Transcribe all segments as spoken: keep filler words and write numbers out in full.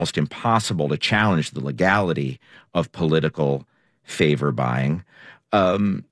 almost impossible to challenge the legality of political favor buying. Um,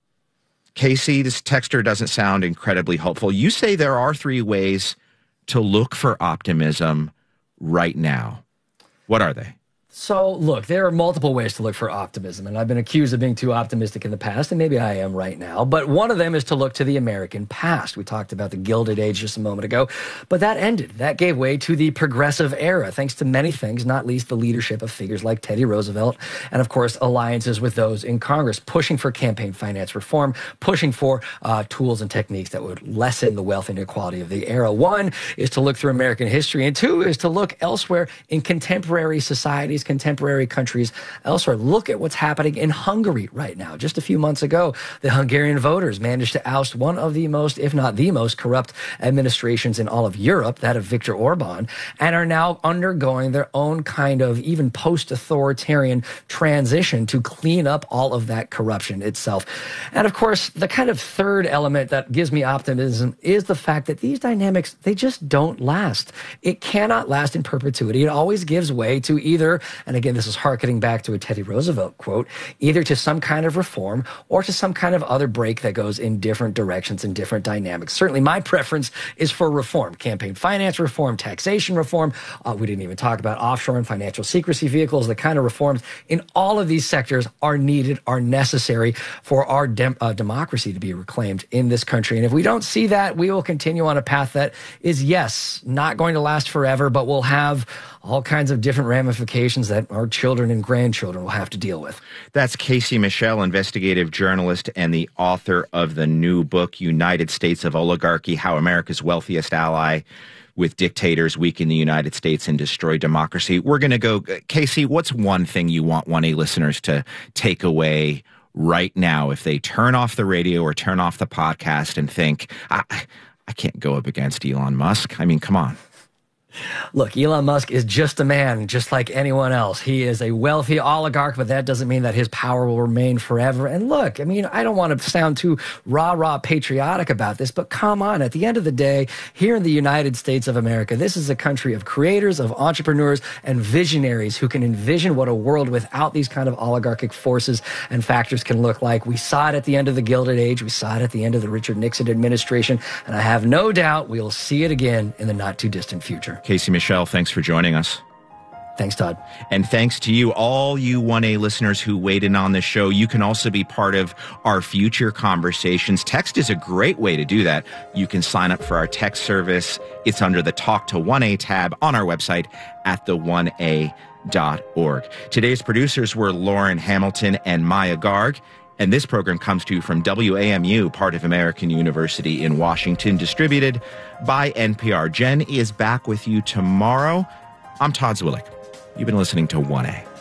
Casey, this texter doesn't sound incredibly hopeful. You say there are three ways to look for optimism right now. What are they? So, look, there are multiple ways to look for optimism, and I've been accused of being too optimistic in the past, and maybe I am right now. But one of them is to look to the American past. We talked about the Gilded Age just a moment ago, but that ended. That gave way to the Progressive Era, thanks to many things, not least the leadership of figures like Teddy Roosevelt, and of course, alliances with those in Congress, pushing for campaign finance reform, pushing for uh, tools and techniques that would lessen the wealth inequality of the era. One is to look through American history, and two is to look elsewhere in contemporary societies, contemporary countries elsewhere. Look at what's happening in Hungary right now. Just a few months ago, the Hungarian voters managed to oust one of the most, if not the most, corrupt administrations in all of Europe, that of Viktor Orban, and are now undergoing their own kind of even post-authoritarian transition to clean up all of that corruption itself. And of course, the kind of third element that gives me optimism is the fact that these dynamics, they just don't last. It cannot last in perpetuity. It always gives way to either, and again, this is hearkening back to a Teddy Roosevelt quote, either to some kind of reform or to some kind of other break that goes in different directions and different dynamics. Certainly my preference is for reform, campaign finance reform, taxation reform. Uh, we didn't even talk about offshore and financial secrecy vehicles. The kind of reforms in all of these sectors are needed, are necessary for our dem uh, democracy to be reclaimed in this country. And if we don't see that, we will continue on a path that is, yes, not going to last forever, but will have all kinds of different ramifications that our children and grandchildren will have to deal with. That's Casey Michel, investigative journalist and the author of the new book, United States of Oligarchy, How America's Wealthiest Ally with Dictators Weaken the United States and Destroy Democracy. We're going to go. Casey, what's one thing you want one A listeners to take away right now if they turn off the radio or turn off the podcast and think, I, I can't go up against Elon Musk? I mean, come on. Look, Elon Musk is just a man, just like anyone else. He is a wealthy oligarch, but that doesn't mean that his power will remain forever. And look, I mean, I don't want to sound too rah-rah patriotic about this, but come on, at the end of the day, here in the United States of America, this is a country of creators, of entrepreneurs, and visionaries who can envision what a world without these kind of oligarchic forces and factors can look like. We saw it at the end of the Gilded Age. We saw it at the end of the Richard Nixon administration, and I have no doubt we'll see it again in the not-too-distant future. Casey Michel, thanks for joining us. Thanks, Todd. And thanks to you, all you one A listeners who weighed in on this show. You can also be part of our future conversations. Text is a great way to do that. You can sign up for our text service. It's under the Talk to one A tab on our website at the one A dot org. Today's producers were Lauren Hamilton and Maya Garg. And this program comes to you from W A M U, part of American University in Washington, distributed by N P R. Jen is back with you tomorrow. I'm Todd Zwillich. You've been listening to one A.